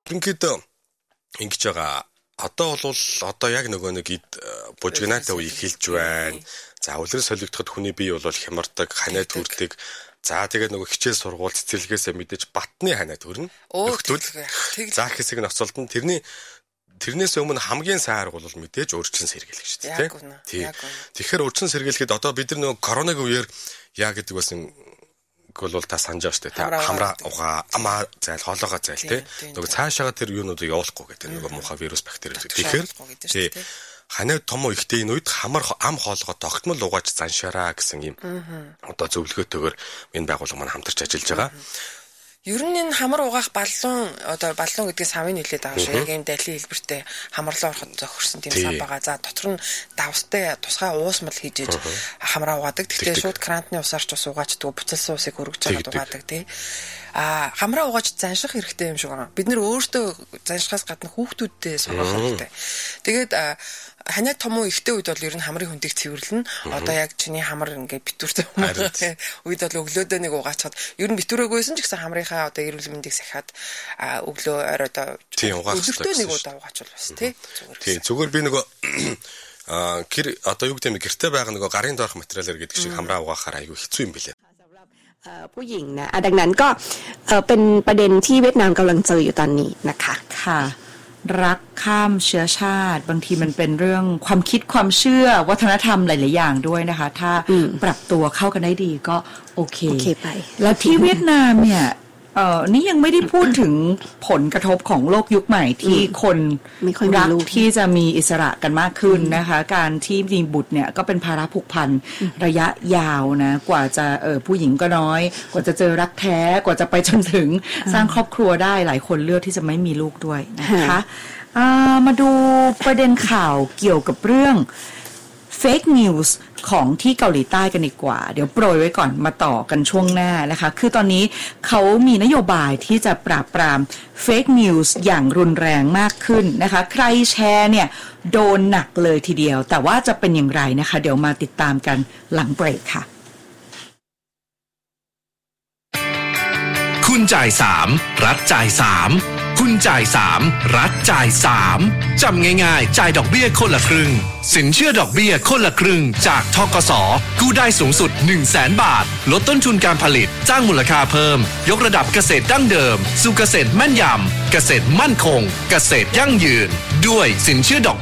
Ингээд ингэж байгаа. Одоо бол одоо яг нөгөө нэг бужигнаатай үе эхэлж байна. За үлрэн солигдоход хүний бие бол хямардаг, ханаа төрдөг. За тэгээд нөгөө хичээл сургууль цэцэрлэгээсээ мэдээж батны ханаа төрнө. Нөхтөл. За хэсэг ноцолд нь тэрнээс өмнө хамгийн сайн арга бол мэдээж урьдчилан сэргийлэх шүү дээ. Тэгэхээр урьдчилан сэргийлэхэд одоо бид нар нөгөө коронавигийн үеэр яа гэдэг байсан бол та санаж байгаа шүү дээ. Хамраа угаа, амаа зайл, хоолоогоо зайл тий. Нөгөө цаашаага тэр юунуудыг явуулахгүй гэдэг нөгөө муухай вирус бактери. Тэгэхээр тий. Ханаа том ихтэй энэ үед ам хоолгоо тогтмол угааж заншаараа гэсэн юм. Одоо зөвлөгөөтэйгээр энэ байгууллага маань хамтарч ажиллаж байгаа. Ер нь энэ хамар угаах баллон гэдгийг савын хэлээд байгаа шүү. Яг ийм дайлын хэлбэртэй хамарлаа ороход зохирсон тийм сав байгаа. За дотор нь давстай тусгай уусмал хийж хамраа угаадаг. Тэгэхээр шууд крантны усаар ч ус угаачдаг, буцалсан усыг хөргөж чагаад угаадаг тий. Хамраа угааж занших хэрэгтэй юм шиг байна. Бид нэр өөртөө заншихаас гадна хүүхдүүдтэй сургах хэрэгтэй. Тэгээд ханаа том уу ихтэй үед бол ер нь хамрын хүндийг цэвэрлэнэ. Одоо яг чиний хамар ингээд битүүртэй үед бол өглөөдөө нэг угаачаад ер нь битүүрээгүйсэн ч гэсэн хамрынхаа одоо эрүүл мэндийг сахиад өглөө оройдоо өдөртөө нэг удаа угаачвал бас тий. Зүгээр би нөгөө одоо юу гэдэг юм гэртээ байгаа нөгөө гарын доорх материалаар гэдэг шиг хамраа угаахаар аюу хэцүү юм билээ. ผู้หญิงนะดังนั้นก็เป็นประเด็นที่เวียดนามกำลังเจออยู่ตอนนี้นะคะค่ะรักข้ามเชื้อชาติบางทีมันเป็นเรื่องความคิดความเชื่อวัฒนธรรมหลายๆอย่างด้วยนะคะถ้าปรับตัวเข้ากันได้ดีก็โอเคไปแล้วที่เวียดนามเนี่ยนี่ยังไม่ได้พูดถึงผลกระทบของโลกยุคใหม่ที่คนรักที่จะมีอิสระกันมากขึ้นนะคะการที่มีบุตรเนี่ยก็เป็นภาระผูกพันระยะยาวนะกว่าจะผู้หญิงก็น้อยกว่าจะเจอรักแท้กว่าจะไปจนถึงสร้างครอบครัวได้หลายคนเลือกที่จะไม่มีลูกด้วยนะคะมาดูประเด็นข่าวเกี่ยวกับเรื่องfake news ของที่เกาหลีใต้กันดีกว่าเดี๋ยวโปรยไว้ก่อนมาต่อกันช่วงหน้านะคะคือตอนนี้เขามีนโยบายที่จะปราบปราม fake news อย่างรุนแรงมากขึ้นนะคะใครแชร์เนี่ยโดนหนักเลยทีเดียวแต่ว่าจะเป็นอย่างไรนะคะเดี๋ยวมาติดตามกันหลังเบรกค่ะคุณจ่าย3รัฐจ่าย3คุณจ่าย3รัฐจ่าย3จำง่ายๆจ่ายดอกเบี้ยคนละครึ่งสินเชื่อดอกเบี้ยคนละครึ่งจากธกส.กู้ได้สูงสุด 100,000 บาทลดต้นทุนการผลิตสร้างมูลค่าเพิ่มยกระดับเกษตรดั้งเดิมสู่เกษตรแม่นยำเกษตรมั่นคงเกษตรยั่งยืนด้วยสินเชื่อดอก